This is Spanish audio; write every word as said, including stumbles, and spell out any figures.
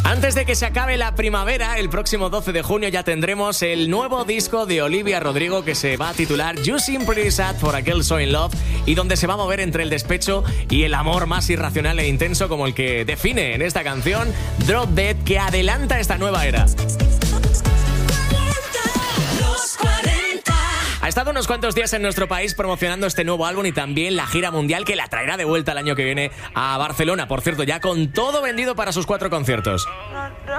Antes de que se acabe la primavera, el próximo doce de junio ya tendremos el nuevo disco de Olivia Rodrigo que se va a titular You Seem Pretty Sad for a Girl So In Love y donde se va a mover entre el despecho y el amor más irracional e intenso como el que define en esta canción Drop Dead, que adelanta esta nueva era. Ha estado unos cuantos días en nuestro país promocionando este nuevo álbum y también la gira mundial que la traerá de vuelta el año que viene a Barcelona. Por cierto, ya con todo vendido para sus cuatro conciertos.